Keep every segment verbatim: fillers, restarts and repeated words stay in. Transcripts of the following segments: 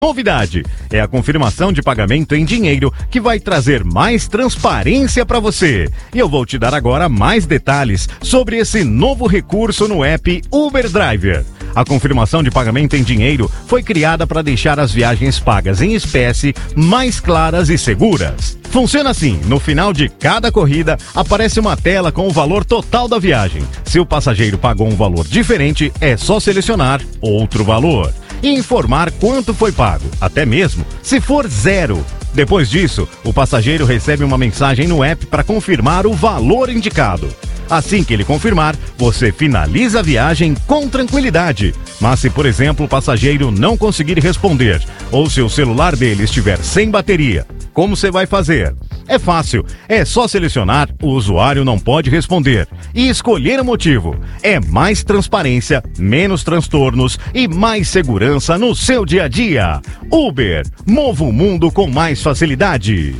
Novidade é a confirmação de pagamento em dinheiro que vai trazer mais transparência para você. E eu vou te dar agora mais detalhes sobre esse novo recurso no app Uber Driver. A confirmação de pagamento em dinheiro foi criada para deixar as viagens pagas em espécie mais claras e seguras. Funciona assim: no final de cada corrida aparece uma tela com o valor total da viagem. Se o passageiro pagou um valor diferente, é só selecionar outro valor e informar quanto foi pago, até mesmo se for zero. Depois disso, o passageiro recebe uma mensagem no app para confirmar o valor indicado. Assim que ele confirmar, você finaliza a viagem com tranquilidade. Mas se, por exemplo, o passageiro não conseguir responder ou se o celular dele estiver sem bateria, como você vai fazer? É fácil, é só selecionar o usuário não pode responder e escolher o motivo. É mais transparência, menos transtornos e mais segurança no seu dia a dia. Uber, mova o mundo com mais facilidade.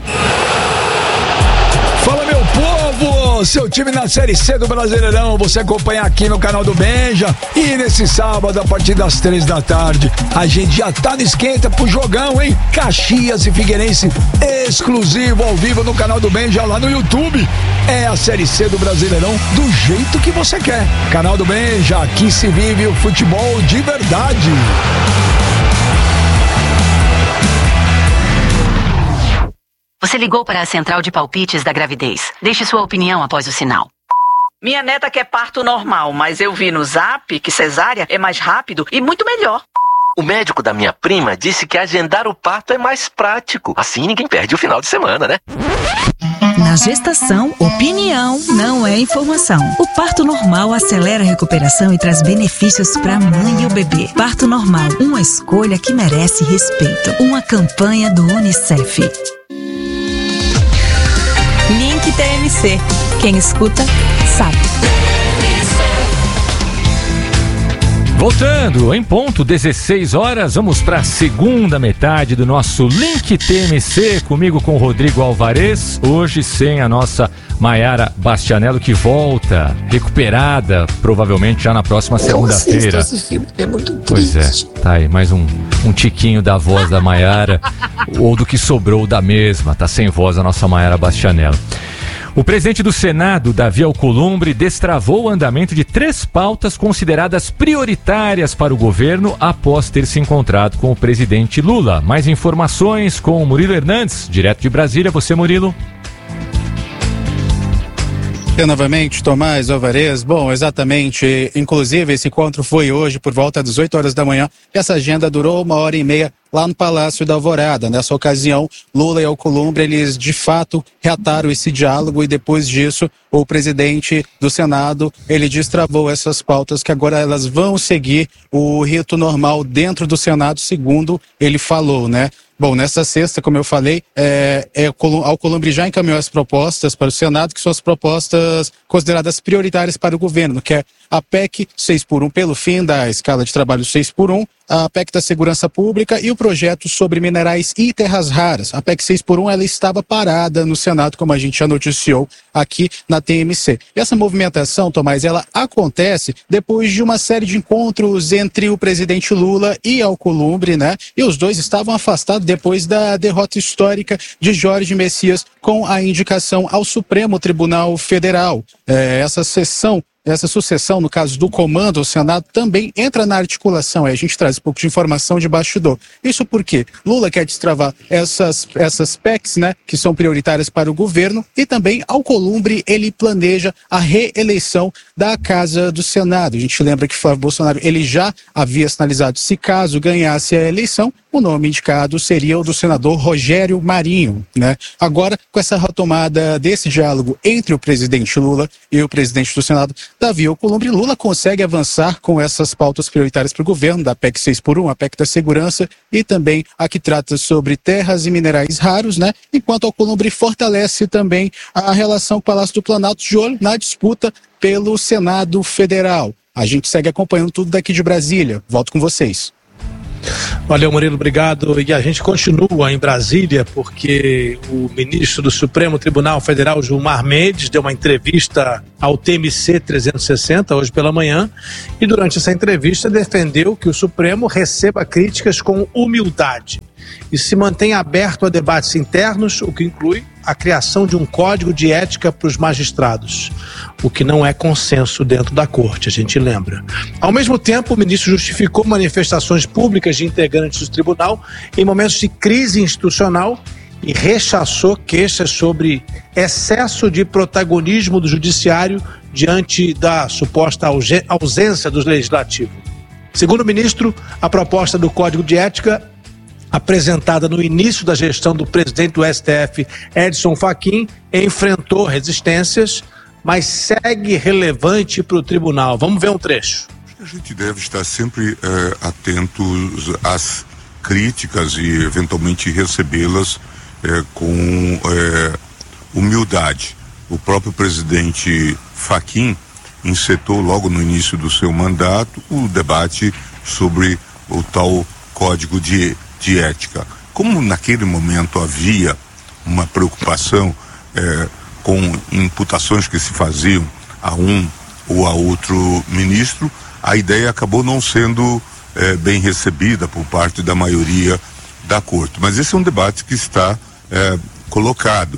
Fala, meu povo! Seu time na Série C do Brasileirão, você acompanha aqui no canal do Benja. E nesse sábado, a partir das três da tarde, a gente já tá no esquenta pro jogão, hein? Caxias e Figueirense, exclusivo ao vivo no canal do Benja, lá no YouTube. É a Série C do Brasileirão do jeito que você quer. Canal do Benja, aqui se vive o futebol de verdade. Você ligou para a central de palpites da gravidez. Deixe sua opinião após o sinal. Minha neta quer parto normal, mas eu vi no Zap que cesárea é mais rápido e muito melhor. O médico da minha prima disse que agendar o parto é mais prático. Assim ninguém perde o final de semana, né? Na gestação, opinião não é informação. O parto normal acelera a recuperação e traz benefícios para a mãe e o bebê. Parto normal, uma escolha que merece respeito. Uma campanha do Unicef. Link T M C. Quem escuta, sabe. Voltando, em ponto, dezesseis horas, vamos para a segunda metade do nosso Link T M C, comigo com o Rodrigo Alvarez, hoje sem a nossa Maiara Bastianello, que volta recuperada, provavelmente já na próxima segunda-feira. Esse filme é muito triste. Pois é, tá aí, mais um, um tiquinho da voz da Maiara, ou do que sobrou da mesma, tá sem voz a nossa Maiara Bastianello. O presidente do Senado, Davi Alcolumbre, destravou o andamento de três pautas consideradas prioritárias para o governo após ter se encontrado com o presidente Lula. Mais informações com o Murilo Hernandes, direto de Brasília. Você, Murilo? Eu novamente, Tomás Alvarez. Bom, exatamente, inclusive esse encontro foi hoje por volta das oito horas da manhã. Essa agenda durou uma hora e meia lá no Palácio da Alvorada. Nessa ocasião, Lula e Alcolumbre, eles de fato reataram esse diálogo e depois disso, o presidente do Senado, ele destravou essas pautas que agora elas vão seguir o rito normal dentro do Senado, segundo ele falou, né? Bom, nessa sexta, como eu falei, é, é, Alcolumbre já encaminhou as propostas para o Senado, que são as propostas consideradas prioritárias para o governo, que é a P E C seis por um, pelo fim da escala de trabalho seis por um, a P E C da Segurança Pública e o projeto sobre minerais e terras raras. A P E C seis por um, ela estava parada no Senado, como a gente já noticiou aqui na T M C. E essa movimentação, Tomás, ela acontece depois de uma série de encontros entre o presidente Lula e Alcolumbre, né? E os dois estavam afastados depois da derrota histórica de Jorge Messias com a indicação ao Supremo Tribunal Federal. É, essa sessão Essa sucessão, no caso do comando ao Senado, também entra na articulação. Aí a gente traz um pouco de informação de bastidor. Isso porque Lula quer destravar essas, essas P E Cs, né, que são prioritárias para o governo, e também Alcolumbre, ele planeja a reeleição da Casa do Senado. A gente lembra que Flávio Bolsonaro, ele já havia sinalizado, se caso ganhasse a eleição, o nome indicado seria o do senador Rogério Marinho, né? Agora, com essa retomada desse diálogo entre o presidente Lula e o presidente do Senado, Davi Alcolumbre, Lula consegue avançar com essas pautas prioritárias para o governo, da P E C seis por um, a P E C da Segurança e também a que trata sobre terras e minerais raros, né? Enquanto Alcolumbre fortalece também a relação com o Palácio do Planalto de olho na disputa pelo Senado Federal. A gente segue acompanhando tudo daqui de Brasília. Volto com vocês. Valeu, Murilo, obrigado. E a gente continua em Brasília porque o ministro do Supremo Tribunal Federal, Gilmar Mendes, deu uma entrevista ao T M C trezentos e sessenta hoje pela manhã e durante essa entrevista defendeu que o Supremo receba críticas com humildade e se mantenha aberto a debates internos, o que inclui a criação de um código de ética para os magistrados, o que não é consenso dentro da corte, a gente lembra. Ao mesmo tempo, o ministro justificou manifestações públicas de integrantes do tribunal em momentos de crise institucional e rechaçou queixas sobre excesso de protagonismo do judiciário diante da suposta ausência do legislativo. Segundo o ministro, a proposta do Código de Ética apresentada no início da gestão do presidente do S T F, Edson Fachin, enfrentou resistências, mas segue relevante para o tribunal. Vamos ver um trecho. A gente deve estar sempre eh, atentos às críticas e eventualmente recebê-las eh, com eh, humildade. O próprio presidente Fachin encetou logo no início do seu mandato o debate sobre o tal Código de de ética. Como naquele momento havia uma preocupação eh, com imputações que se faziam a um ou a outro ministro, a ideia acabou não sendo eh, bem recebida por parte da maioria da corte. Mas esse é um debate que está eh, colocado.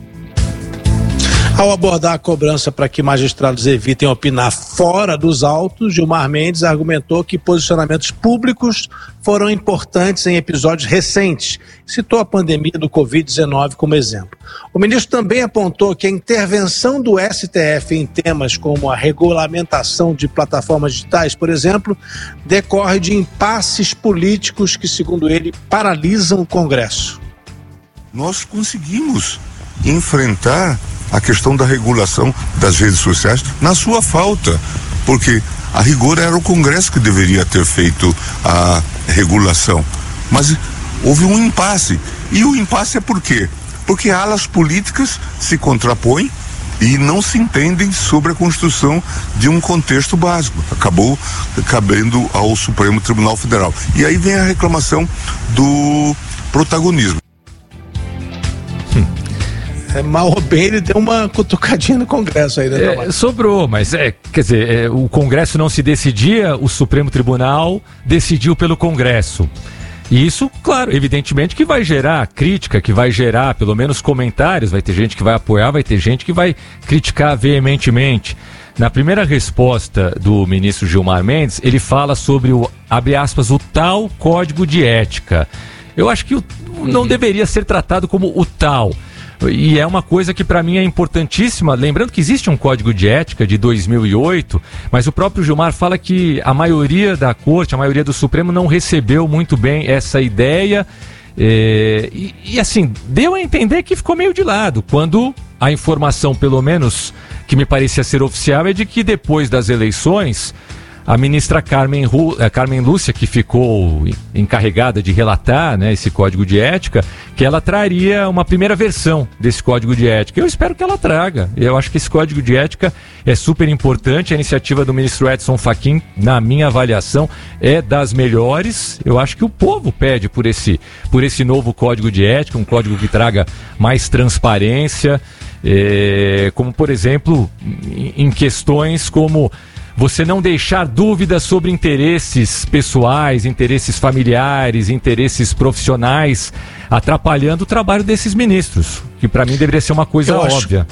Ao abordar a cobrança para que magistrados evitem opinar fora dos autos, Gilmar Mendes argumentou que posicionamentos públicos foram importantes em episódios recentes. Citou a pandemia do covid dezenove como exemplo. O ministro também apontou que a intervenção do S T F em temas como a regulamentação de plataformas digitais, por exemplo, decorre de impasses políticos que, segundo ele, paralisam o Congresso. Nós conseguimos enfrentar a questão da regulação das redes sociais na sua falta, porque a rigor era o Congresso que deveria ter feito a regulação, mas houve um impasse, e o impasse é por quê? Porque alas políticas se contrapõem e não se entendem sobre a construção de um contexto básico. Acabou cabendo ao Supremo Tribunal Federal, e aí vem a reclamação do protagonismo. É, mal ou bem, ele deu uma cutucadinha no Congresso aí, né? É, sobrou, mas é, quer dizer, é, o Congresso não se decidia, o Supremo Tribunal decidiu pelo Congresso. E isso, claro, evidentemente que vai gerar crítica, que vai gerar pelo menos comentários, vai ter gente que vai apoiar, vai ter gente que vai criticar veementemente. Na primeira resposta do ministro Gilmar Mendes, ele fala sobre o, abre aspas, o tal Código de Ética. Eu acho que o, não uhum. deveria ser tratado como o tal. E é uma coisa que para mim é importantíssima, lembrando que existe um Código de Ética de dois mil e oito, mas o próprio Gilmar fala que a maioria da Corte, a maioria do Supremo não recebeu muito bem essa ideia, é, e, e assim, deu a entender que ficou meio de lado, quando a informação, pelo menos, que me parecia ser oficial, é de que depois das eleições, a ministra Carmen, Ru, Carmen Lúcia, que ficou encarregada de relatar, né, esse Código de Ética, que ela traria uma primeira versão desse Código de Ética. Eu espero que ela traga. Eu acho que esse Código de Ética é super importante. A iniciativa do ministro Edson Fachin, na minha avaliação, é das melhores. Eu acho que o povo pede por esse, por esse novo Código de Ética, um código que traga mais transparência, é, como, por exemplo, em questões como você não deixar dúvidas sobre interesses pessoais, interesses familiares, interesses profissionais, atrapalhando o trabalho desses ministros, que para mim deveria ser uma coisa Eu óbvia.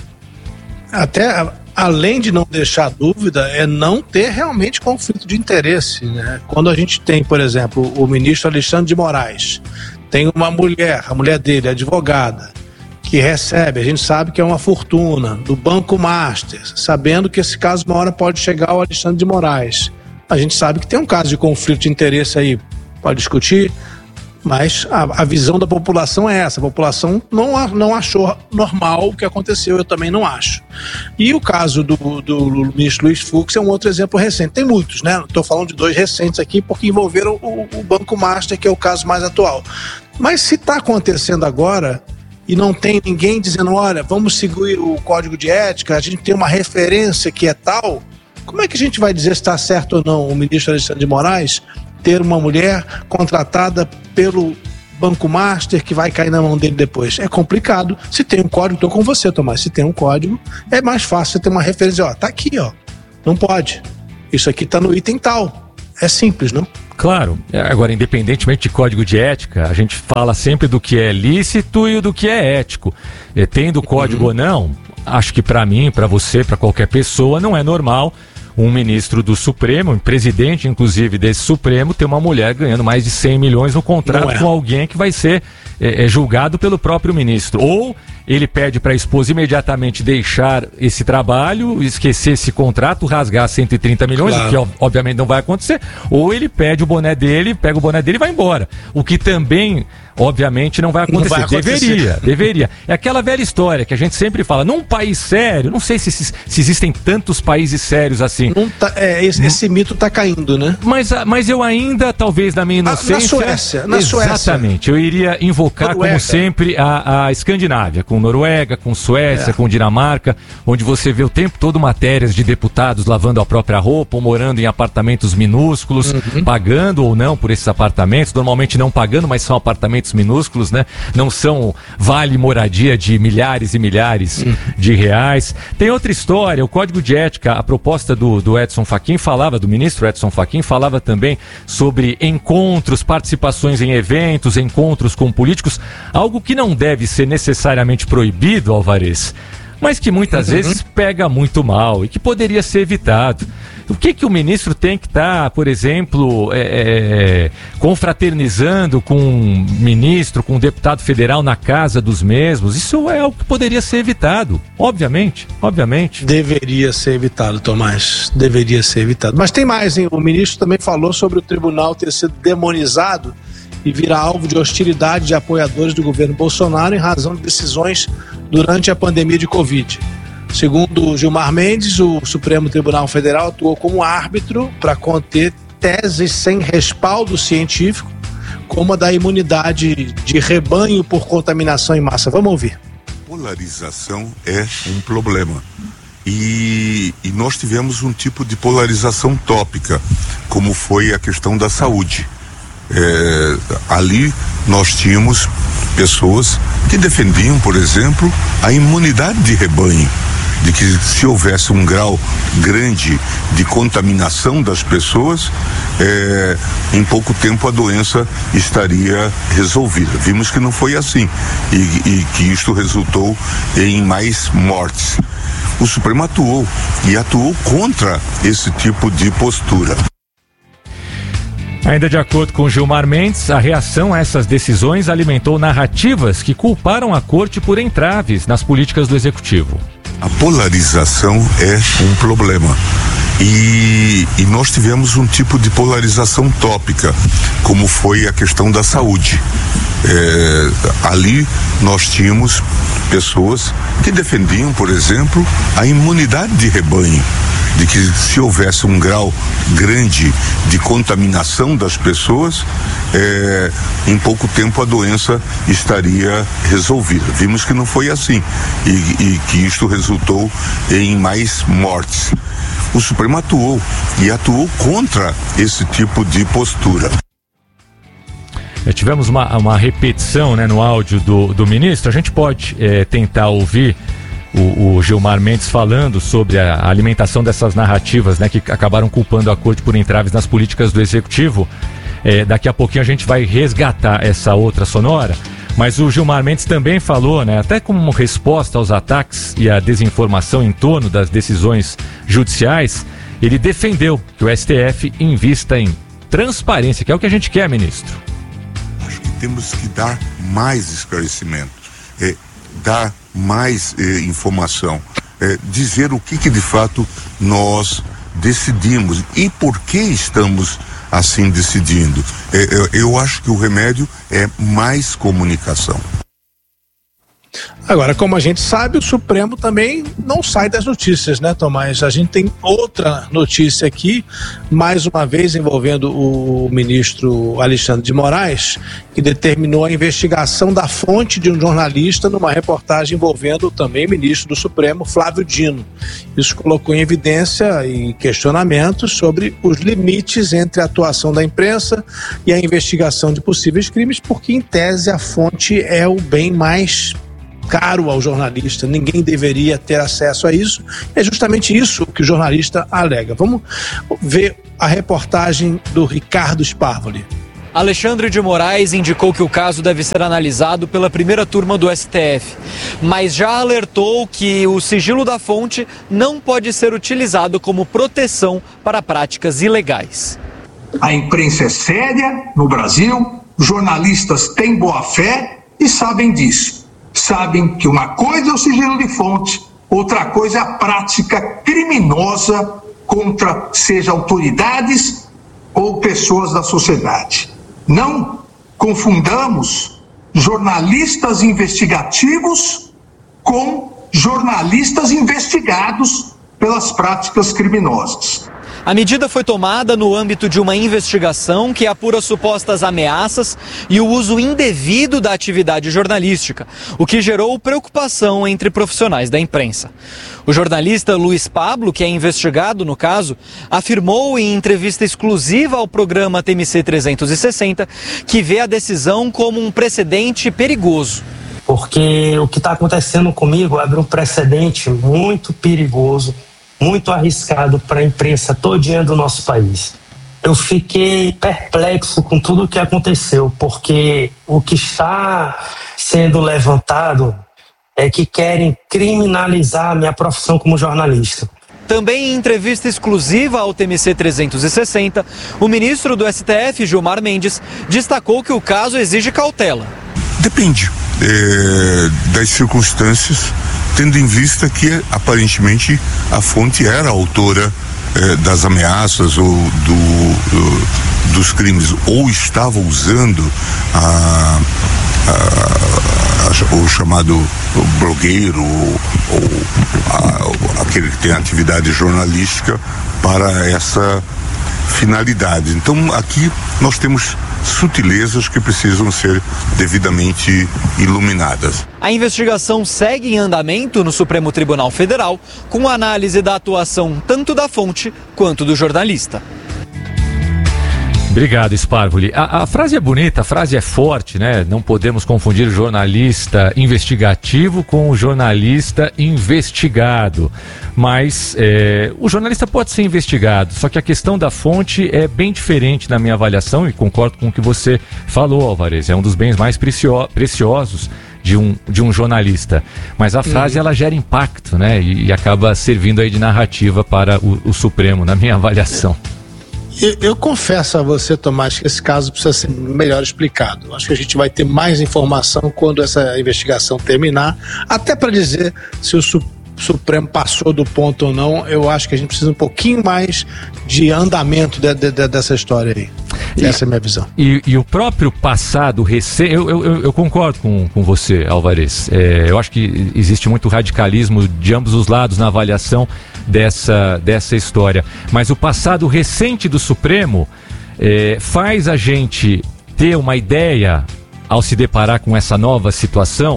Até além de não deixar dúvida, é não ter realmente conflito de interesse, né? Quando a gente tem, por exemplo, o ministro Alexandre de Moraes, tem uma mulher, a mulher dele é advogada, que recebe, a gente sabe que é uma fortuna, do Banco Master, sabendo que esse caso uma hora pode chegar ao Alexandre de Moraes. A gente sabe que tem um caso de conflito de interesse aí, pode discutir, mas a, a visão da população é essa, a população não, não achou normal o que aconteceu, eu também não acho. E o caso do, do, do ministro Luiz Fux é um outro exemplo recente, tem muitos, né? Estou falando de dois recentes aqui, porque envolveram o, o Banco Master, que é o caso mais atual. Mas se está acontecendo agora, e não tem ninguém dizendo, olha, vamos seguir o Código de Ética, a gente tem uma referência que é tal, como é que a gente vai dizer se está certo ou não o ministro Alexandre de Moraes ter uma mulher contratada pelo Banco Master que vai cair na mão dele depois. É complicado. Se tem um código, estou com você, Tomás, se tem um código, é mais fácil você ter uma referência, ó, tá aqui, ó, não pode. Isso aqui tá no item tal. É simples, não? Claro. Agora, independentemente de código de ética, a gente fala sempre do que é lícito e do que é ético. E, tendo código uhum. ou não, acho que para mim, para você, para qualquer pessoa, não é normal um ministro do Supremo, um presidente, inclusive, desse Supremo, ter uma mulher ganhando mais de cem milhões no contrato é. com alguém que vai ser é, é, julgado pelo próprio ministro. Ou ele pede para a esposa imediatamente deixar esse trabalho, esquecer esse contrato, rasgar cento e trinta milhões, claro. o que obviamente não vai acontecer, ou ele pede o boné dele, pega o boné dele e vai embora. O que também, obviamente, não vai acontecer. Não vai acontecer. Deveria, deveria. É aquela velha história que a gente sempre fala, num país sério, não sei se, se, se existem tantos países sérios assim. Não tá, é, esse, esse mito está caindo, né? Mas, mas eu ainda, talvez na minha inocência... Ah, na Suécia, na Exatamente. Suécia. Eu iria invocar, Noruega. como sempre, a, a Escandinávia, com Noruega, com Suécia, é. com Dinamarca, onde você vê o tempo todo matérias de deputados lavando a própria roupa, ou morando em apartamentos minúsculos, uhum. pagando ou não por esses apartamentos, normalmente não pagando, mas são apartamentos minúsculos, né? Não são vale moradia de milhares e milhares uhum. de reais. Tem outra história, o Código de Ética, a proposta do, do Edson Fachin falava, do ministro Edson Fachin, falava também sobre encontros, participações em eventos, encontros com políticos, algo que não deve ser necessariamente proibido, Alvarez, mas que muitas uhum. vezes pega muito mal e que poderia ser evitado. O que que o ministro tem que estar, tá, por exemplo, é, é, confraternizando com um ministro, com um deputado federal na casa dos mesmos? Isso é algo que poderia ser evitado, obviamente, obviamente. Deveria ser evitado, Tomás, deveria ser evitado. Mas tem mais, hein? O ministro também falou sobre o tribunal ter sido demonizado e virar alvo de hostilidade de apoiadores do governo Bolsonaro em razão de decisões durante a pandemia de Covid. Segundo Gilmar Mendes, o Supremo Tribunal Federal atuou como árbitro para conter teses sem respaldo científico, como a da imunidade de rebanho por contaminação em massa. Vamos ouvir. Polarização é um problema. E, e nós tivemos um tipo de polarização tópica, como foi a questão da saúde. É, ali nós tínhamos pessoas que defendiam, por exemplo, a imunidade de rebanho, de que se houvesse um grau grande de contaminação das pessoas, é, em pouco tempo a doença estaria resolvida. Vimos que não foi assim e, e que isto resultou em mais mortes. O Supremo atuou e atuou contra esse tipo de postura. Ainda de acordo com Gilmar Mendes, a reação a essas decisões alimentou narrativas que culparam a corte por entraves nas políticas do executivo. A polarização é um problema. E, e nós tivemos um tipo de polarização tópica, como foi a questão da saúde. É, ali nós tínhamos pessoas que defendiam, por exemplo, a imunidade de rebanho, de que se houvesse um grau grande de contaminação das pessoas, é, em pouco tempo a doença estaria resolvida. Vimos que não foi assim e, e que isto resultou em mais mortes. O Supremo atuou e atuou contra esse tipo de postura. É, tivemos uma, uma repetição, né, no áudio do, do ministro. A gente pode é, tentar ouvir o, o Gilmar Mendes falando sobre a alimentação dessas narrativas, né, que acabaram culpando a corte por entraves nas políticas do executivo. É, daqui a pouquinho a gente vai resgatar essa outra sonora. Mas o Gilmar Mendes também falou, né, até como resposta aos ataques e à desinformação em torno das decisões judiciais, ele defendeu que o S T F invista em transparência, que é o que a gente quer, ministro. Acho que temos que dar mais esclarecimento, é, dar mais é, informação, é, dizer o que, que de fato nós decidimos e por que estamos assim decidindo. É, eu, eu acho que o remédio é mais comunicação. Agora, como a gente sabe, o Supremo também não sai das notícias, né, Tomás? A gente tem outra notícia aqui, mais uma vez envolvendo o ministro Alexandre de Moraes, que determinou a investigação da fonte de um jornalista numa reportagem envolvendo também o ministro do Supremo, Flávio Dino. Isso colocou em evidência e questionamentos sobre os limites entre a atuação da imprensa e a investigação de possíveis crimes, porque, em tese, a fonte é o bem mais caro ao jornalista, ninguém deveria ter acesso a isso. É justamente isso que o jornalista alega. Vamos ver a reportagem do Ricardo Sparvoli. Alexandre de Moraes indicou que o caso deve ser analisado pela primeira turma do S T F, mas já alertou que o sigilo da fonte não pode ser utilizado como proteção para práticas ilegais. A imprensa é séria no Brasil, jornalistas têm boa fé e sabem disso. Sabem que uma coisa é o sigilo de fonte, outra coisa é a prática criminosa contra, seja autoridades ou pessoas da sociedade. Não confundamos jornalistas investigativos com jornalistas investigados pelas práticas criminosas. A medida foi tomada no âmbito de uma investigação que apura supostas ameaças e o uso indevido da atividade jornalística, o que gerou preocupação entre profissionais da imprensa. O jornalista Luiz Pablo, que é investigado no caso, afirmou em entrevista exclusiva ao programa T M C trezentos e sessenta que vê a decisão como um precedente perigoso. Porque o que está acontecendo comigo abre um precedente muito perigoso, muito arriscado para a imprensa todinha do nosso país. Eu fiquei perplexo com tudo o que aconteceu, porque o que está sendo levantado é que querem criminalizar a minha profissão como jornalista. Também em entrevista exclusiva ao T M C trezentos e sessenta, o ministro do S T F, Gilmar Mendes, destacou que o caso exige cautela. Depende é, das circunstâncias, tendo em vista que aparentemente a fonte era a autora é, das ameaças ou do, do, dos crimes, ou estava usando a, a, a, o chamado blogueiro ou, ou a, aquele que tem atividade jornalística para essa finalidade. Então aqui nós temos sutilezas que precisam ser devidamente iluminadas. A investigação segue em andamento no Supremo Tribunal Federal, com análise da atuação tanto da fonte quanto do jornalista. Obrigado, Sparvoli. A, a frase é bonita, a frase é forte, né? Não podemos confundir jornalista investigativo com o jornalista investigado. Mas é, o jornalista pode ser investigado, só que a questão da fonte é bem diferente na minha avaliação, e concordo com o que você falou, Alvarez. É um dos bens mais precio- preciosos de um, de um jornalista. Mas a frase, ela gera impacto, né? E, e acaba servindo aí de narrativa para o, o Supremo, na minha avaliação. Eu, eu confesso a você, Tomás, que esse caso precisa ser melhor explicado. Acho que a gente vai ter mais informação quando essa investigação terminar, até para dizer se o Su- Supremo passou do ponto ou não. Eu acho que a gente precisa um pouquinho mais de andamento de, de, de, dessa história aí. E, essa é a minha visão. E, e o próprio passado recente, eu, eu, eu concordo com, com você, Alvarez. É, eu acho que existe muito radicalismo de ambos os lados na avaliação dessa, dessa história. Mas o passado recente do Supremo é, faz a gente ter uma ideia, ao se deparar com essa nova situação,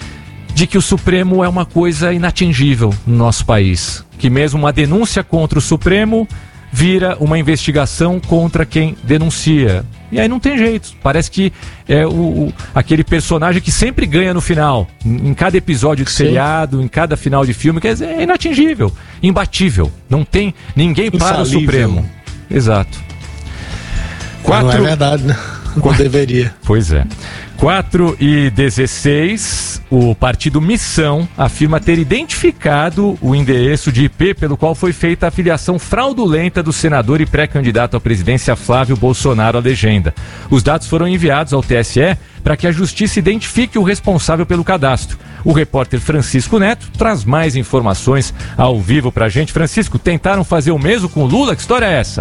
de que o Supremo é uma coisa inatingível no nosso país. Que mesmo uma denúncia contra o Supremo vira uma investigação contra quem denuncia. E aí não tem jeito. Parece que é o, o, aquele personagem que sempre ganha no final. Em, em cada episódio de Sim. seriado, em cada final de filme, quer dizer, é inatingível, imbatível. Não tem ninguém para o Supremo. Exato. Quatro... Não é verdade, né? Não Quatro... deveria. Pois é. quatro e dezesseis, o partido Missão afirma ter identificado o endereço de I P pelo qual foi feita a filiação fraudulenta do senador e pré-candidato à presidência Flávio Bolsonaro à legenda. Os dados foram enviados ao T S E para que a justiça identifique o responsável pelo cadastro. O repórter Francisco Neto traz mais informações ao vivo pra gente. Francisco, tentaram fazer o mesmo com o Lula? Que história é essa?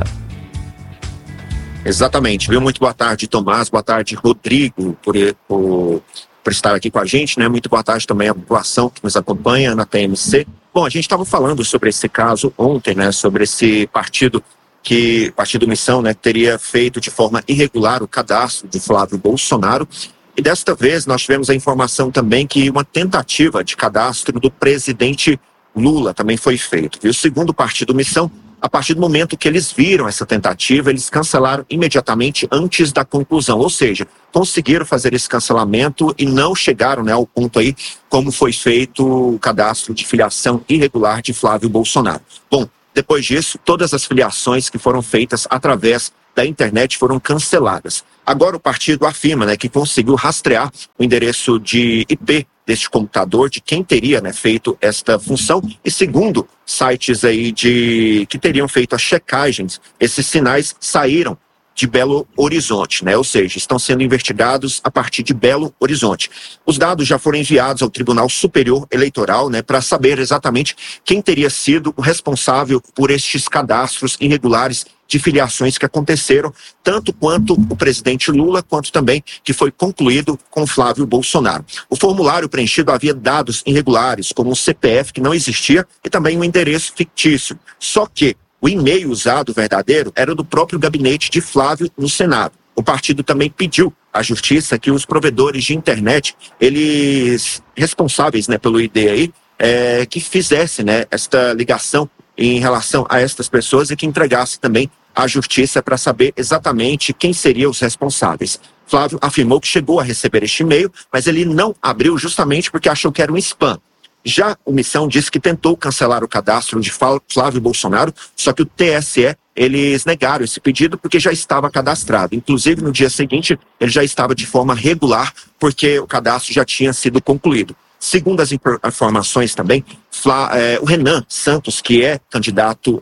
Exatamente, viu? Muito boa tarde, Tomás, boa tarde, Rodrigo, por, por por estar aqui com a gente, né? Muito boa tarde também à população que nos acompanha na T M C. Bom, a gente estava falando sobre esse caso ontem, né? Sobre esse partido que, Partido Missão, né? Teria feito de forma irregular o cadastro de Flávio Bolsonaro. E desta vez nós tivemos a informação também que uma tentativa de cadastro do presidente Lula também foi feito. E o segundo Partido Missão, a partir do momento que eles viram essa tentativa, eles cancelaram imediatamente antes da conclusão. Ou seja, conseguiram fazer esse cancelamento e não chegaram, né, ao ponto aí como foi feito o cadastro de filiação irregular de Flávio Bolsonaro. Bom, depois disso, todas as filiações que foram feitas através da internet foram canceladas. Agora o partido afirma, né, que conseguiu rastrear o endereço de I P deste computador, de quem teria, né, feito esta função, e segundo sites aí de que teriam feito as checagens, esses sinais saíram de Belo Horizonte, né? Ou seja, estão sendo investigados a partir de Belo Horizonte. Os dados já foram enviados ao Tribunal Superior Eleitoral, né, para saber exatamente quem teria sido o responsável por estes cadastros irregulares de filiações que aconteceram, tanto quanto o presidente Lula, quanto também que foi concluído com Flávio Bolsonaro. O formulário preenchido havia dados irregulares, como um C P F que não existia e também um endereço fictício. Só que o e-mail usado verdadeiro era do próprio gabinete de Flávio no Senado. O partido também pediu à Justiça que os provedores de internet, eles responsáveis, né, pelo I D aí, é, que fizessem, né, esta ligação em relação a estas pessoas e que entregasse também à Justiça para saber exatamente quem seriam os responsáveis. Flávio afirmou que chegou a receber este e-mail, mas ele não abriu justamente porque achou que era um spam. Já o Missão disse que tentou cancelar o cadastro de Flávio Bolsonaro, só que o T S E, eles negaram esse pedido porque já estava cadastrado. Inclusive, no dia seguinte, ele já estava de forma regular, porque o cadastro já tinha sido concluído. Segundo as informações também, Flá, é, o Renan Santos, que é candidato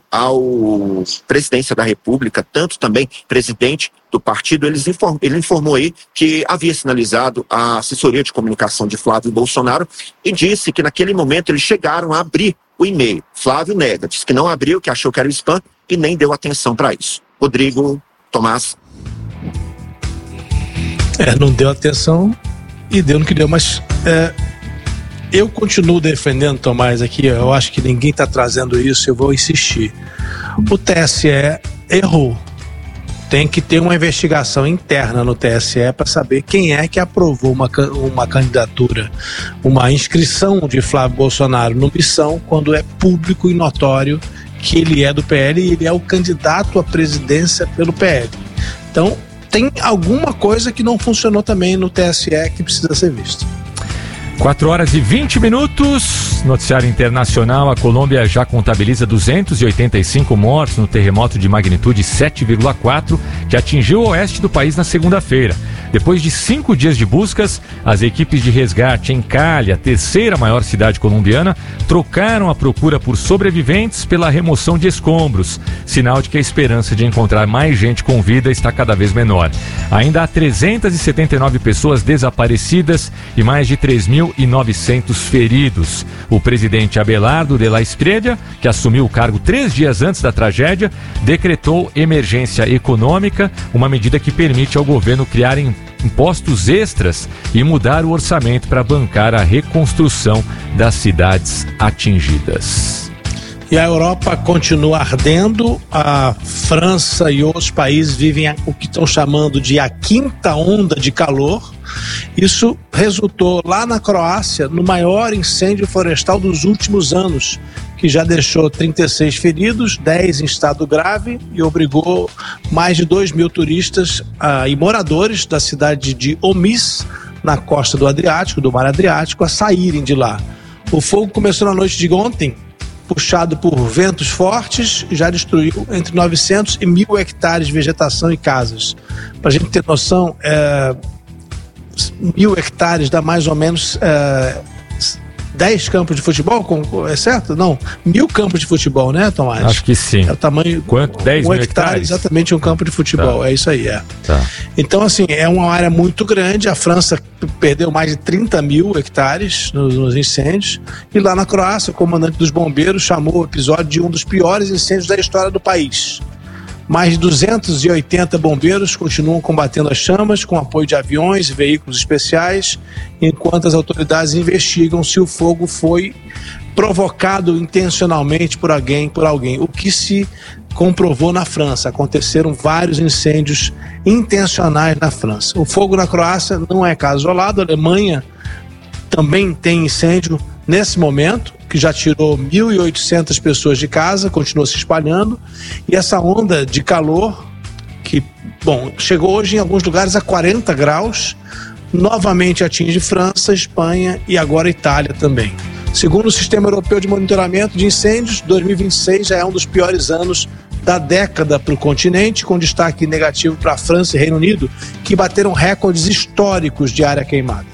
ao presidência da República, tanto também presidente do partido, eles inform, ele informou aí que havia sinalizado a assessoria de comunicação de Flávio Bolsonaro e disse que naquele momento eles chegaram a abrir o e-mail. Flávio nega, disse que não abriu, que achou que era spam e nem deu atenção para isso. Rodrigo, Tomás. É, não deu atenção e deu no que deu, mas é, eu continuo defendendo, Tomás, aqui, eu acho que ninguém está trazendo isso, eu vou insistir. O T S E errou. Tem que ter uma investigação interna no T S E para saber quem é que aprovou uma, uma candidatura, uma inscrição de Flávio Bolsonaro no Missão, quando é público e notório que ele é do P L e ele é o candidato à presidência pelo P L. Então, tem alguma coisa que não funcionou também no T S E que precisa ser vista. quatro horas e vinte minutos, noticiário internacional, a Colômbia já contabiliza duzentos e oitenta e cinco mortos no terremoto de magnitude sete vírgula quatro que atingiu o oeste do país na segunda-feira. Depois de cinco dias de buscas, as equipes de resgate em Cali, a terceira maior cidade colombiana, trocaram a procura por sobreviventes pela remoção de escombros, sinal de que a esperança de encontrar mais gente com vida está cada vez menor. Ainda há trezentas e setenta e nove pessoas desaparecidas e mais de três mil e novecentos feridos. O presidente Abelardo de la Espriella, que assumiu o cargo três dias antes da tragédia, decretou emergência econômica, uma medida que permite ao governo criar impostos extras e mudar o orçamento para bancar a reconstrução das cidades atingidas. E a Europa continua ardendo, a França e outros países vivem o que estão chamando de a quinta onda de calor. Isso resultou lá na Croácia no maior incêndio florestal dos últimos anos, que já deixou trinta e seis feridos, dez em estado grave e obrigou mais de dois mil turistas uh, e moradores da cidade de Omis, na costa do Adriático, do Mar Adriático, a saírem de lá. O fogo começou na noite de ontem, puxado por ventos fortes, já destruiu entre novecentos e mil hectares de vegetação e casas. Para a gente ter noção, é, mil hectares dá mais ou menos é, dez campos de futebol, é certo? Não, mil campos de futebol, né, Tomás? Acho que sim. É o tamanho... Quanto? dez um mil hectare, hectares? Exatamente um campo de futebol, tá. É isso aí, é. Tá. Então, assim, é uma área muito grande, a França perdeu mais de trinta mil hectares nos, nos incêndios, e lá na Croácia, o comandante dos bombeiros chamou o episódio de um dos piores incêndios da história do país. Mais de duzentos e oitenta bombeiros continuam combatendo as chamas com apoio de aviões e veículos especiais, enquanto as autoridades investigam se o fogo foi provocado intencionalmente por alguém, por alguém, o que se comprovou na França. Aconteceram vários incêndios intencionais na França. O fogo na Croácia não é caso isolado. A Alemanha também tem incêndio nesse momento, que já tirou mil e oitocentas pessoas de casa, continua se espalhando, e essa onda de calor, que, bom, chegou hoje em alguns lugares a quarenta graus, novamente atinge França, Espanha e agora Itália também. Segundo o Sistema Europeu de Monitoramento de Incêndios, dois mil e vinte e seis já é um dos piores anos da década para o continente, com destaque negativo para a França e Reino Unido, que bateram recordes históricos de área queimada.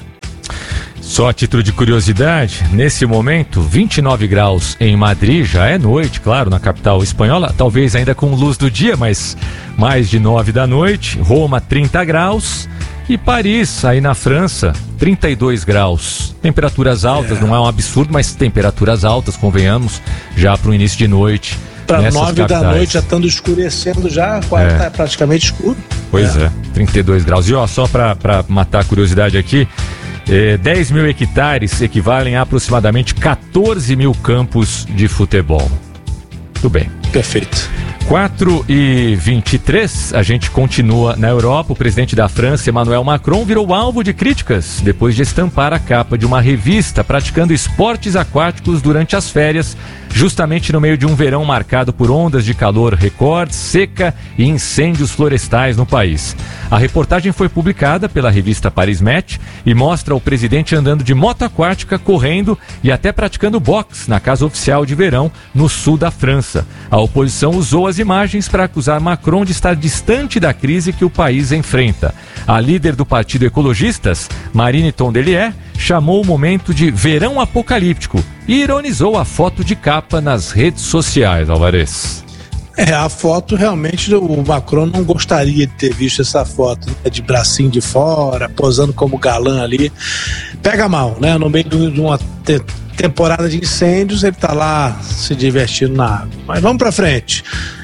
Só a título de curiosidade, nesse momento, vinte e nove graus em Madrid, já é noite, claro, na capital espanhola, talvez ainda com luz do dia, mas mais de nove da noite. Roma, trinta graus. E Paris, aí na França, trinta e dois graus. Temperaturas altas, é. Não é um absurdo, mas temperaturas altas, convenhamos, já para o início de noite. Para nove da noite, já estando escurecendo, já está é. praticamente escuro. Pois é. é, trinta e dois graus. E ó, só para matar a curiosidade aqui, é, dez mil hectares equivalem a aproximadamente quatorze mil campos de futebol. Tudo bem. Perfeito. quatro e vinte e três, a gente continua na Europa. O presidente da França, Emmanuel Macron, virou alvo de críticas depois de estampar a capa de uma revista praticando esportes aquáticos durante as férias, justamente no meio de um verão marcado por ondas de calor recordes, seca e incêndios florestais no país. A reportagem foi publicada pela revista Paris Match e mostra o presidente andando de moto aquática, correndo e até praticando boxe na casa oficial de verão no sul da França. A oposição usou as imagens para acusar Macron de estar distante da crise que o país enfrenta. A líder do Partido Ecologistas, Marine Tondelier, chamou o momento de verão apocalíptico e ironizou a foto de capa nas redes sociais, Alvarez. É, a foto realmente o Macron não gostaria de ter visto essa foto, né, de bracinho de fora, posando como galã ali. Pega mal, né? No meio de uma te- temporada de incêndios, ele tá lá se divertindo na água. Mas vamos pra frente.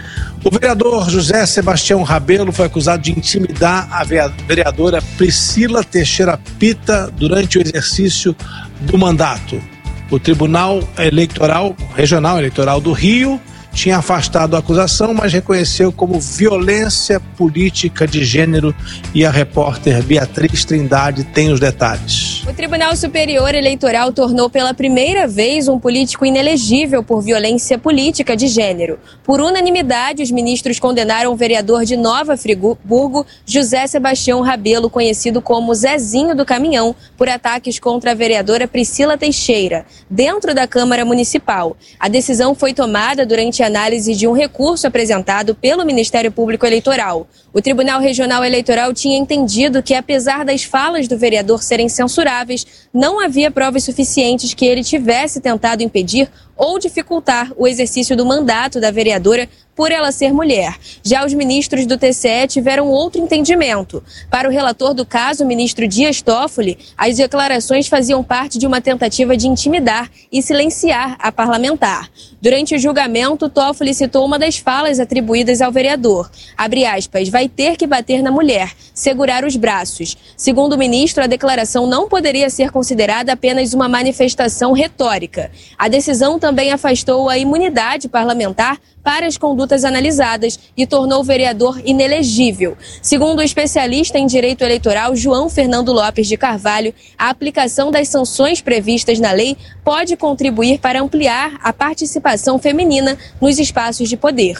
O vereador José Sebastião Rabelo foi acusado de intimidar a vereadora Priscila Teixeira Pita durante o exercício do mandato. O Tribunal Eleitoral, Regional Eleitoral do Rio tinha afastado a acusação, mas reconheceu como violência política de gênero, e a repórter Beatriz Trindade tem os detalhes. O Tribunal Superior Eleitoral tornou pela primeira vez um político inelegível por violência política de gênero. Por unanimidade, os ministros condenaram o vereador de Nova Friburgo, José Sebastião Rabelo, conhecido como Zezinho do Caminhão, por ataques contra a vereadora Priscila Teixeira, dentro da Câmara Municipal. A decisão foi tomada durante a análise de um recurso apresentado pelo Ministério Público Eleitoral. O Tribunal Regional Eleitoral tinha entendido que, apesar das falas do vereador serem censuráveis, não havia provas suficientes que ele tivesse tentado impedir ou dificultar o exercício do mandato da vereadora por ela ser mulher. Já os ministros do T C E tiveram outro entendimento. Para o relator do caso, o ministro Dias Toffoli, as declarações faziam parte de uma tentativa de intimidar e silenciar a parlamentar. Durante o julgamento, Toffoli citou uma das falas atribuídas ao vereador. Abre aspas, vai ter que bater na mulher, segurar os braços. Segundo o ministro, a declaração não poderia ser considerada apenas uma manifestação retórica. A decisão também afastou a imunidade parlamentar para as condutas analisadas e tornou o vereador inelegível. Segundo o especialista em direito eleitoral João Fernando Lopes de Carvalho, a aplicação das sanções previstas na lei pode contribuir para ampliar a participação feminina nos espaços de poder.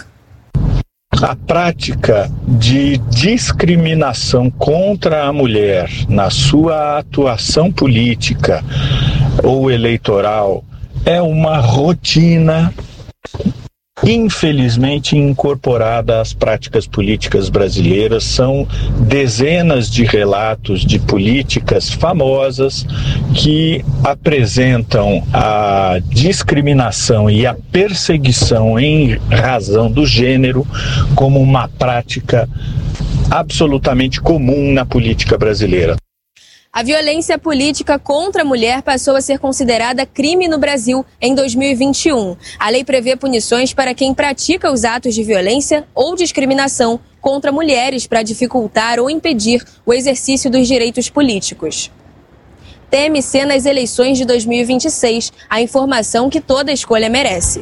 A prática de discriminação contra a mulher na sua atuação política ou eleitoral é uma rotina, infelizmente, incorporada às práticas políticas brasileiras. São dezenas de relatos de políticas famosas que apresentam a discriminação e a perseguição em razão do gênero como uma prática absolutamente comum na política brasileira. A violência política contra a mulher passou a ser considerada crime no Brasil em dois mil e vinte e um. A lei prevê punições para quem pratica os atos de violência ou discriminação contra mulheres para dificultar ou impedir o exercício dos direitos políticos. T M C nas eleições de dois mil e vinte e seis, a informação que toda escolha merece.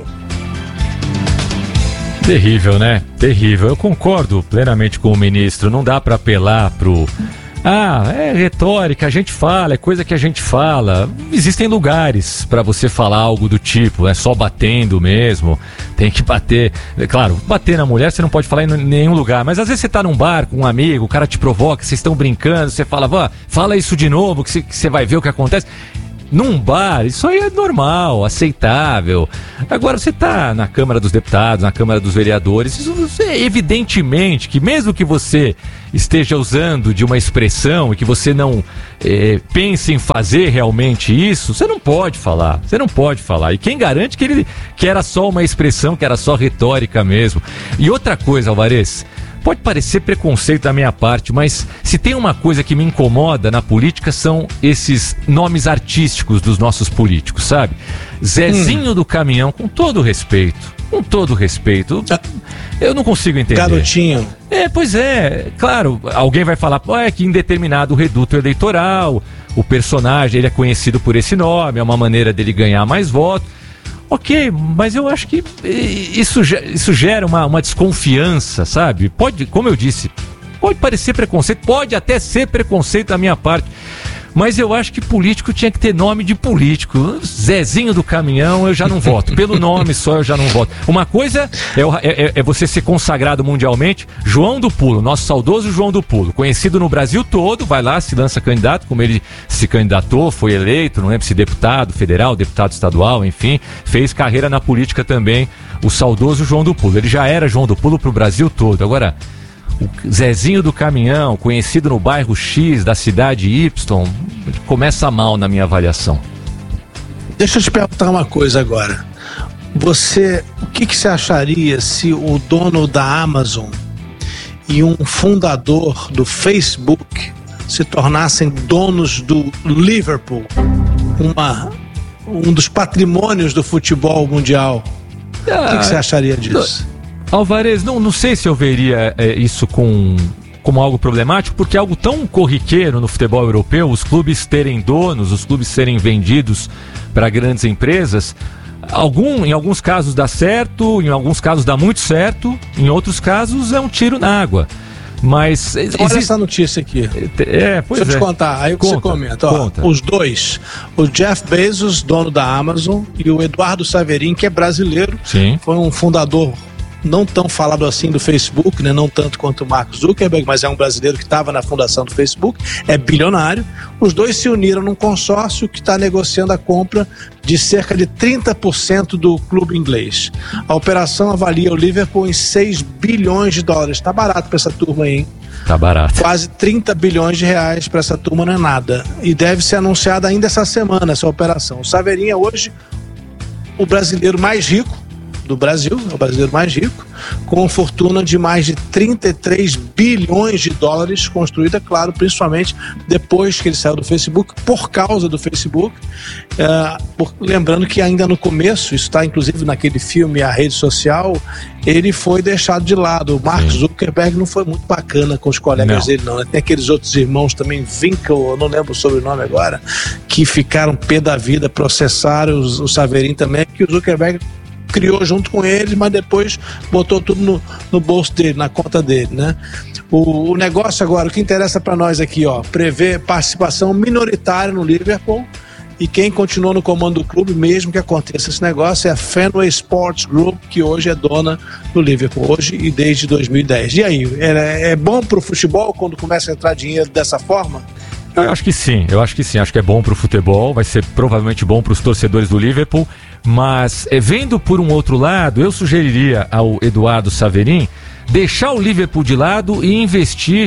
Terrível, né? Terrível. Eu concordo plenamente com o ministro. Não dá para apelar pro... Ah, é retórica, a gente fala, é coisa que a gente fala. Existem lugares para você falar algo do tipo, é só batendo mesmo, tem que bater. É claro, bater na mulher você não pode falar em nenhum lugar, mas às vezes você tá num bar com um amigo, o cara te provoca, vocês estão brincando, você fala, vá, fala isso de novo, que você, que você vai ver o que acontece. Num bar, isso aí é normal, aceitável. Agora você tá na Câmara dos Deputados, na Câmara dos Vereadores, isso é evidentemente que mesmo que você esteja usando de uma expressão e que você não é, pense em fazer realmente isso, você não pode falar, você não pode falar. E quem garante que ele que era só uma expressão, que era só retórica mesmo. E outra coisa, Alvarez, pode parecer preconceito da minha parte, mas se tem uma coisa que me incomoda na política são esses nomes artísticos dos nossos políticos, sabe? Zezinho hum. do Caminhão, com todo respeito, com todo respeito, eu não consigo entender. Garotinho. É, pois é, claro, alguém vai falar, pô, é que em determinado reduto eleitoral, o personagem, ele é conhecido por esse nome, é uma maneira dele ganhar mais votos. Ok, mas eu acho que isso, isso gera uma, uma desconfiança, sabe? Pode, como eu disse, pode parecer preconceito, pode até ser preconceito da minha parte, mas eu acho que político tinha que ter nome de político. Zezinho do Caminhão, eu já não voto. Pelo nome só, eu já não voto. Uma coisa é, é, é você ser consagrado mundialmente. João do Pulo, nosso saudoso João do Pulo, conhecido no Brasil todo, vai lá, se lança candidato, como ele se candidatou, foi eleito, não lembro se deputado federal, deputado estadual, enfim, fez carreira na política também, o saudoso João do Pulo. Ele já era João do Pulo pro Brasil todo. Agora, o Zezinho do Caminhão, conhecido no bairro X da cidade Y, começa mal na minha avaliação. Deixa eu te perguntar uma coisa agora. Você, o que, que você acharia se o dono da Amazon e um fundador do Facebook se tornassem donos do Liverpool, uma, um dos patrimônios do futebol mundial? Ah, o que, que você acharia disso? Alvarez, não, não sei se eu veria é, isso com, como algo problemático, porque é algo tão corriqueiro no futebol europeu, os clubes terem donos, os clubes serem vendidos para grandes empresas. Algum, em alguns casos dá certo, em alguns casos dá muito certo, em outros casos é um tiro na água. Mas olha existe... essa notícia aqui. É, pois Deixa eu é. te contar, aí o que Conta, você comenta. Ó, conta. Os dois, o Jeff Bezos, dono da Amazon, e o Eduardo Saverin, que é brasileiro, Sim. foi um fundador não tão falado assim do Facebook, né? Não tanto quanto o Mark Zuckerberg, mas é um brasileiro que estava na fundação do Facebook, é bilionário. Os dois se uniram num consórcio que está negociando a compra de cerca de trinta por cento do clube inglês. A operação avalia o Liverpool em seis bilhões de dólares. Tá barato para essa turma aí, hein? Tá barato. Quase trinta bilhões de reais para essa turma não é nada. E deve ser anunciada ainda essa semana essa operação. O Saverin é hoje o brasileiro mais rico do Brasil, é o brasileiro mais rico, com fortuna de mais de trinta e três bilhões de dólares, construída, claro, principalmente depois que ele saiu do Facebook, por causa do Facebook. Uh, por, lembrando que ainda no começo, isso está inclusive naquele filme A Rede Social, ele foi deixado de lado. O Mark Sim. Zuckerberg não foi muito bacana com os colegas não. dele, não. Tem aqueles outros irmãos também, Winkle, eu não lembro o sobrenome agora, que ficaram pé da vida, processaram os, o Saverin também, que o Zuckerberg criou junto com ele, mas depois botou tudo no, no bolso dele, na conta dele, né? O, o negócio agora, o que interessa para nós aqui, ó, prevê participação minoritária no Liverpool, e quem continua no comando do clube, mesmo que aconteça esse negócio, é a Fenway Sports Group, que hoje é dona do Liverpool, hoje e desde dois mil e dez. E aí, é, é bom pro futebol quando começa a entrar dinheiro dessa forma? Eu acho que sim, eu acho que sim, acho que é bom pro futebol, vai ser provavelmente bom pros torcedores do Liverpool, mas é, vendo por um outro lado, eu sugeriria ao Eduardo Saverin deixar o Liverpool de lado e investir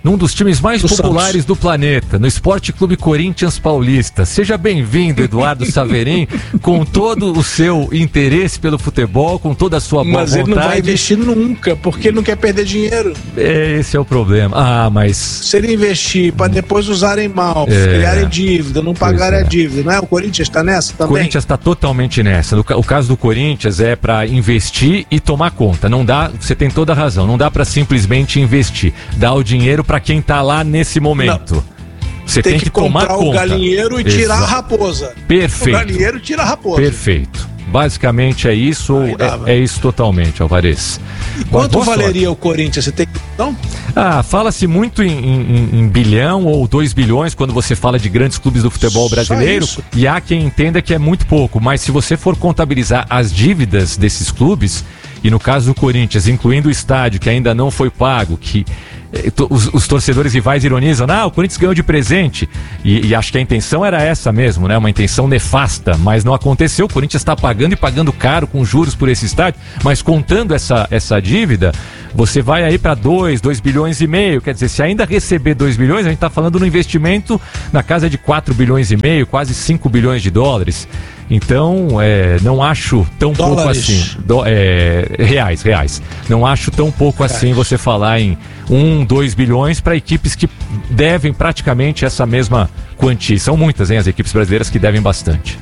num dos times mais Do populares Santos. do planeta, no Esporte Clube Corinthians Paulista. Seja bem-vindo, Eduardo Saverin, com todo o seu interesse pelo futebol, com toda a sua boa Mas vontade. ele não vai investir nunca, porque ele não quer perder dinheiro. É, esse é o problema. Ah, mas... Se ele investir para depois usarem mal, É. criarem dívida, não pagarem é. a dívida, não é? O Corinthians está nessa O também? Corinthians está totalmente nessa. No ca- O caso do Corinthians é para investir e tomar conta. Não dá, você tem toda a razão, não dá para simplesmente investir. Dá o dinheiro para quem tá lá nesse momento. Você tem, tem que, que tomar comprar conta. o galinheiro e tirar a Exato. raposa. Perfeito. O galinheiro tira a raposa. Perfeito. Basicamente é isso, ou é, é isso totalmente, Alvarez. E quanto Boa valeria sorte. o Corinthians? Você tem não? Ah, fala-se muito em, em- em bilhão ou dois bilhões quando você fala de grandes clubes do futebol Só brasileiro. isso? E há quem entenda que é muito pouco. Mas se você for contabilizar as dívidas desses clubes, e no caso do Corinthians, incluindo o estádio que ainda não foi pago, que eh, to- os, os torcedores rivais ironizam, ah, o Corinthians ganhou de presente. E, e acho que a intenção era essa mesmo, né? Uma intenção nefasta, mas não aconteceu. O Corinthians está pagando e pagando caro com juros por esse estádio, mas contando essa, essa dívida, você vai aí para dois, dois bilhões e meio. Quer dizer, se ainda receber dois bilhões, a gente está falando no investimento na casa de quatro bilhões e meio, quase cinco bilhões de dólares. Então, é, não acho tão pouco Dólares. assim. Do- é, reais, reais. Não acho tão pouco assim você falar em um, dois bilhões para equipes que devem praticamente essa mesma quantia. São muitas, hein, as equipes brasileiras que devem bastante.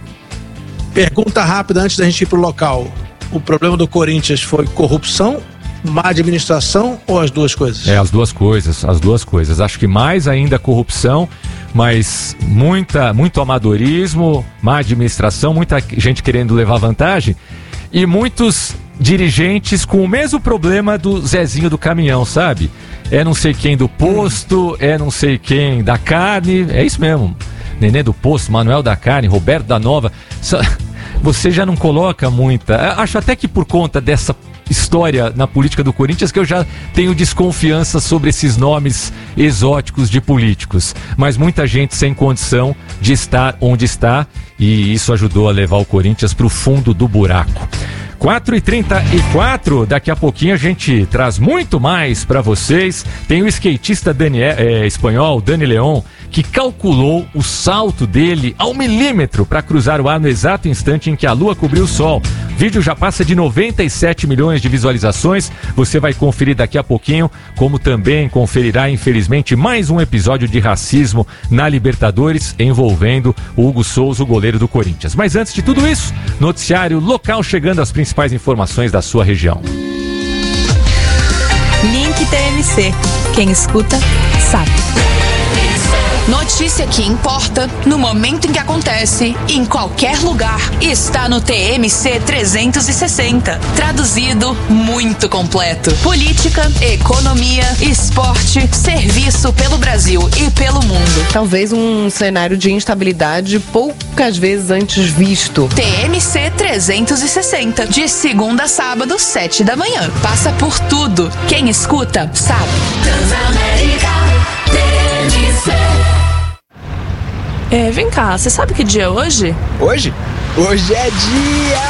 Pergunta rápida antes da gente ir pro local. O problema do Corinthians foi corrupção, má administração ou as duas coisas? É, as duas coisas, as duas coisas. Acho que mais ainda corrupção, mas muita, muito amadorismo, má administração, muita gente querendo levar vantagem e muitos dirigentes com o mesmo problema do Zezinho do caminhão, sabe? É não sei quem do posto, é não sei quem da carne, é isso mesmo. Nenê do posto, Manuel da carne, Roberto da Nova. Só- Você já não coloca muita. Acho até que por conta dessa história na política do Corinthians que eu já tenho desconfiança sobre esses nomes exóticos de políticos. Mas muita gente sem condição de estar onde está e isso ajudou a levar o Corinthians para o fundo do buraco. quatro e trinta e quatro, daqui a pouquinho a gente traz muito mais para vocês. Tem o skatista Daniel, é, espanhol Dani Leon, que calculou o salto dele ao milímetro para cruzar o ar no exato instante em que a lua cobriu o sol. O vídeo já passa de noventa e sete milhões de visualizações. Você vai conferir daqui a pouquinho, como também conferirá, infelizmente, mais um episódio de racismo na Libertadores envolvendo o Hugo Souza, o goleiro do Corinthians. Mas antes de tudo isso, noticiário local chegando às principais informações da sua região. Link T M C. Quem escuta, sabe. Notícia que importa, no momento em que acontece, em qualquer lugar, está no T M C trezentos e sessenta. Traduzido, muito completo. Política, economia, esporte, serviço pelo Brasil e pelo mundo. Talvez um cenário de instabilidade poucas vezes antes visto. T M C trezentos e sessenta, de segunda a sábado, sete da manhã. Passa por tudo. Quem escuta, sabe. Transamérica T M C. É, vem cá, você sabe que dia é hoje? Hoje? Hoje é dia